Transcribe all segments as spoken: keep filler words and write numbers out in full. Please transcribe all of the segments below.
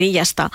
y ya está.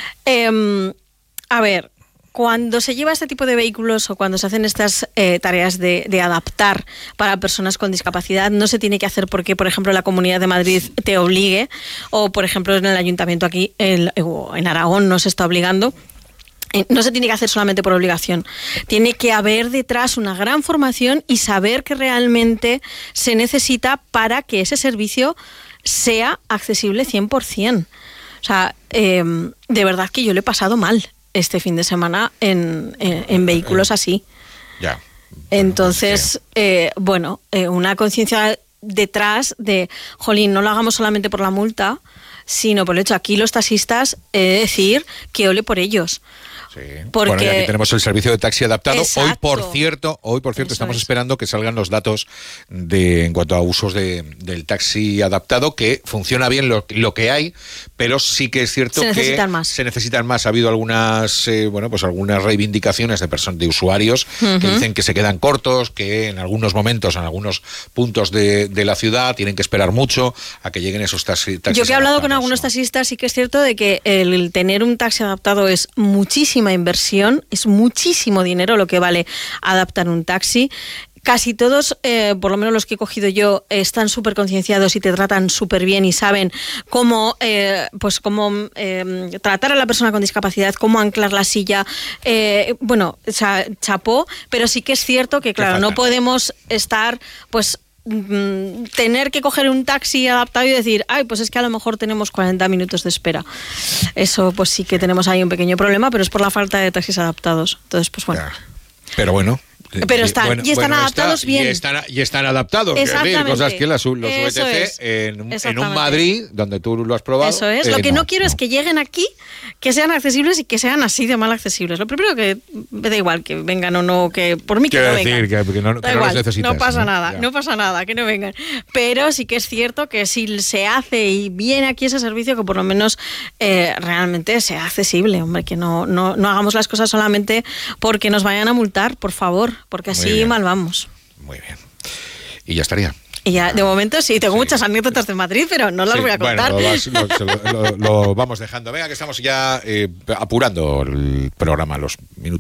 Eh, a ver, cuando se lleva este tipo de vehículos o cuando se hacen estas eh, tareas de, de adaptar para personas con discapacidad, no se tiene que hacer porque, por ejemplo, la Comunidad de Madrid te obligue, o, por ejemplo, en el Ayuntamiento aquí, en, en Aragón, no se está obligando. No se tiene que hacer solamente por obligación. Tiene que haber detrás una gran formación y saber que realmente se necesita para que ese servicio sea accesible cien por ciento. O sea, eh, de verdad que yo lo he pasado mal este fin de semana en, en, en vehículos así. Ya. Entonces, eh, bueno, eh, una conciencia detrás de, jolín, no lo hagamos solamente por la multa, sino por el hecho, aquí los taxistas, he de decir que ole por ellos. Sí. Porque... Bueno, y aquí tenemos el servicio de taxi adaptado. Exacto. Hoy, por cierto, hoy por cierto, Eso estamos es. esperando que salgan los datos de en cuanto a usos de, del taxi adaptado, que funciona bien lo, lo que hay, pero sí que es cierto se que necesitan más. se necesitan más. Ha habido algunas, eh, bueno, pues algunas reivindicaciones de personas, de usuarios, uh-huh. que dicen que se quedan cortos, que en algunos momentos, en algunos puntos de, de la ciudad, tienen que esperar mucho a que lleguen esos taxi, taxis. Yo que he hablado adaptados, con algunos ¿no? taxistas, sí que es cierto de que el, el tener un taxi adaptado es muchísima inversión. Es muchísimo dinero lo que vale adaptar un taxi. Casi todos, eh, por lo menos los que he cogido yo, eh, están súper concienciados y te tratan súper bien y saben cómo, eh, pues cómo eh, tratar a la persona con discapacidad, cómo anclar la silla. Eh, bueno, cha, chapó, pero sí que es cierto que, claro, no podemos estar, pues, tener que coger un taxi adaptado y decir, ay, pues es que a lo mejor tenemos cuarenta minutos de espera. Eso pues sí que tenemos ahí un pequeño problema, pero es por la falta de taxis adaptados. Entonces, pues bueno. Pero bueno. Pero están, bueno, y están bueno, adaptados está, bien. Y están, y están adaptados. Exactamente. Decir, cosas que las, los V T C es. en, en un Madrid, donde tú lo has probado. Eso es. Eh, lo que no, no quiero no. es que lleguen aquí, que sean accesibles y que sean así de mal accesibles. Lo primero que me da igual que vengan o no, que por mí que Quiero no decir vengan. Que, que no, da que igual, no, los necesitas, no pasa ¿no? nada, Ya. no pasa nada, que no vengan. Pero sí que es cierto que si se hace y viene aquí ese servicio, que por lo menos eh, realmente sea accesible, hombre, que no, no, no hagamos las cosas solamente porque nos vayan a multar, por favor, porque así mal vamos. Muy bien. Y ya estaría. Y ya, de momento sí, tengo sí. muchas anécdotas de Madrid, pero no las sí, voy a contar. Bueno, lo, vas, lo, lo, lo, lo vamos dejando. Venga, que estamos ya eh, apurando el programa, los minutos.